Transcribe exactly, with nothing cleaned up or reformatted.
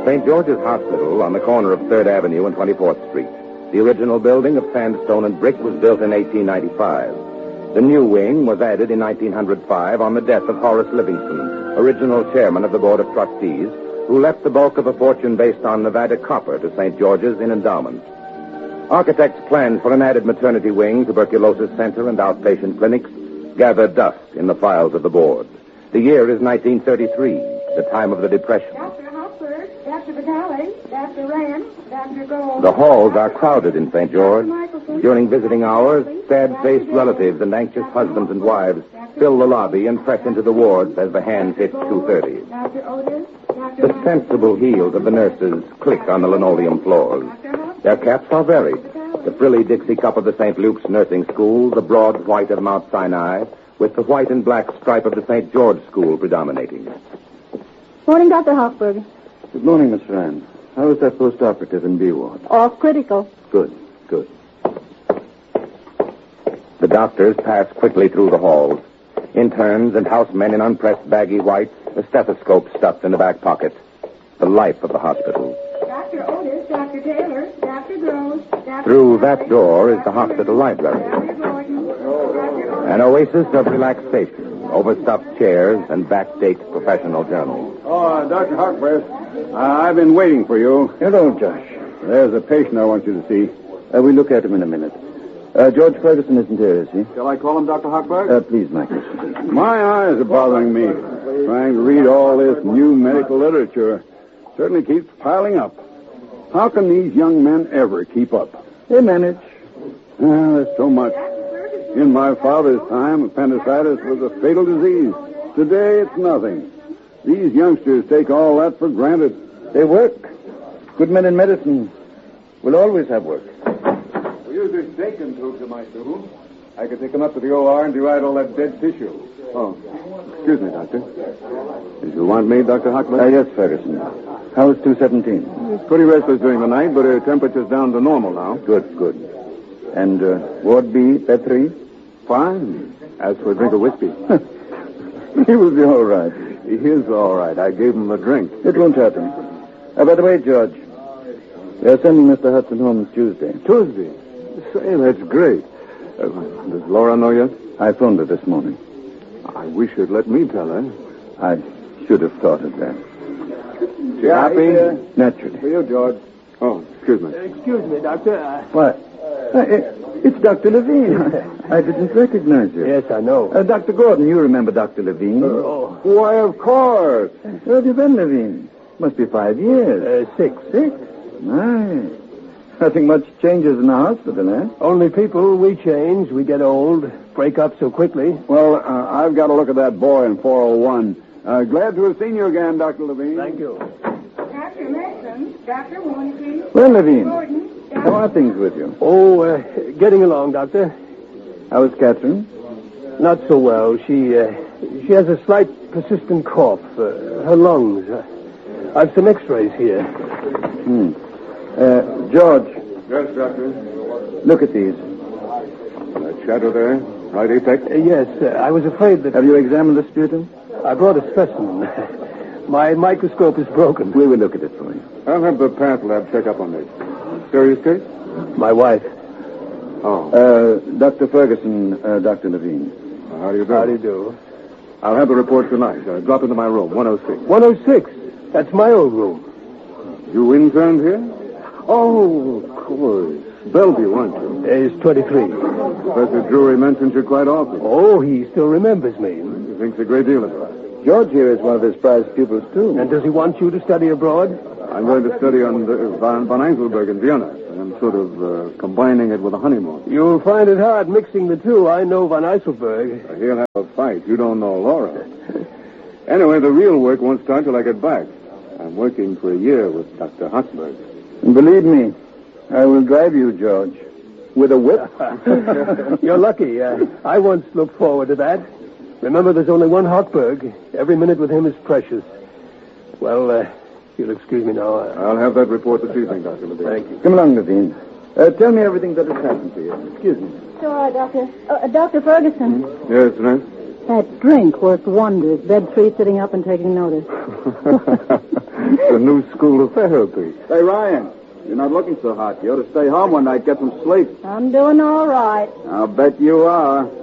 Saint George's Hospital on the corner of third Avenue and twenty-fourth Street. The original building of sandstone and brick was built in eighteen ninety-five. The new wing was added in nineteen oh five on the death of Horace Livingston, original chairman of the Board of Trustees, who left the bulk of a fortune based on Nevada copper to Saint George's in endowment. Architects' plans for an added maternity wing, tuberculosis center, and outpatient clinics gather dust in the files of the board. The year is nineteen thirty-three, the time of the Depression. Doctor Hopper, Doctor Vitale, Doctor Rand, Doctor Gold. The halls are crowded in Saint George. During visiting hours, sad-faced relatives and anxious husbands and wives fill the lobby and press into the wards as the hands hit two thirty. Doctor Otis, The sensible heels of the nurses click on the linoleum floors. Their caps are varied. The frilly Dixie cup of the Saint Luke's Nursing School, the broad white of Mount Sinai, with the white and black stripe of the Saint George School predominating. Morning, Doctor Hochberg. Good morning, Miss Rand. How is that post-operative in B ward? Off critical. Good, good. The doctors pass quickly through the halls. Interns and housemen in unpressed baggy whites, a stethoscope stuffed in the back pocket. The life of the hospital. Doctor Otis, Doctor Taylor, Doctor Groves, Doctor Through that door is the hospital library. Doctor Gordon, Doctor Otis. An oasis of relaxation, overstuffed chairs, and backdate professional journals. Oh, uh, Doctor Hartworth, uh, I've been waiting for you. Hello, Josh. There's a patient I want you to see. Uh, we'll look at him in a minute. Uh, George Ferguson isn't here, is he? Shall I call him, Doctor Hochberg? Uh, please, Michael. My eyes are bothering me. Trying to read all this new medical literature certainly keeps piling up. How can these young men ever keep up? They manage. Ah, there's so much. In my father's time, appendicitis was a fatal disease. Today, it's nothing. These youngsters take all that for granted. They work. Good men in medicine will always have work. We use this Dakin tube to my stool. I could take him up to the O R and deride all that dead tissue. Oh, excuse me, Doctor. Did you want me, Doctor Hochberg? Uh, yes, Ferguson. How is two seventeen? He's pretty restless during the night, but her temperature's down to normal now. Good, good. And uh, Ward B, bed three? Fine. As for a drink of whiskey. He will be all right. He is all right. I gave him a drink. It won't hurt him. Uh, by the way, George, they're sending Mister Hudson home Tuesday. Tuesday? Say, that's great. Uh, does Laura know yet? I phoned her this morning. I wish you'd let me tell her. I should have thought of that. She happy? Uh, naturally. For you, George. Oh, excuse me. Excuse me, Doctor. Uh... What? Uh, it's Doctor Levine. I didn't recognize you. Yes, I know. Uh, Doctor Gordon, you remember Doctor Levine? Oh. Why, of course. Where have you been, Levine? Must be five years. Uh, six. Six? My. Nothing much changes in the hospital, eh? Only people, we change, we get old, break up so quickly. Well, uh, I've got to look at that boy in four oh one. Uh, glad to have seen you again, Doctor Levine. Thank you. Doctor Mason, Doctor Warnke. Well, Levine, Gordon, how are things with you? Oh, uh, getting along, Doctor. How is Catherine? Not so well. She uh, she has a slight persistent cough. Uh, her lungs. Uh, I've some x-rays here. Hmm. Uh, George. Yes, Doctor. Look at these. That shadow there, right apex? Uh, yes, uh, I was afraid that... Have you examined the sputum? I brought a specimen. My microscope is broken. We will look at it for you. I'll have the path lab check up on this. Serious case? My wife. Oh. Uh, Doctor Ferguson, uh, Doctor Levine. Uh, how do you do? How do you do? I'll have the report tonight. Uh, drop into my room, one oh six. one oh six. That's my old room. You interned here? Oh, of course. Bellevue, weren't you? He's twenty-three. Professor Drury mentions you quite often. Oh, he still remembers me. He thinks a great deal of you. George here is one of his prize pupils, too. And does he want you to study abroad? I'm going to study on the, Van, Van Einzelberg in Vienna. I'm sort of uh, combining it with a honeymoon. You'll find it hard mixing the two. I know Van Eiselberg. Uh, he'll have a fight. You don't know Laura. Anyway, the real work won't start till I get back. I'm working for a year with Doctor Hochberg. And believe me, I will drive you, George, with a whip. You're lucky. Uh, I once looked forward to that. Remember, there's only one Hochberg. Every minute with him is precious. Well, uh, you'll excuse me now. Uh, I'll have that report this evening, Doctor Levine. Thank you. Come along, Levine. Uh, tell me everything that has happened to you. Excuse me. Sure, Doctor. Uh, Doctor Ferguson. Yes, nurse? That drink worked wonders. Bed three sitting up and taking notice. The new school of therapy. Hey, Ryan, you're not looking so hot. You ought to stay home one night, get some sleep. I'm doing all right. I'll bet you are.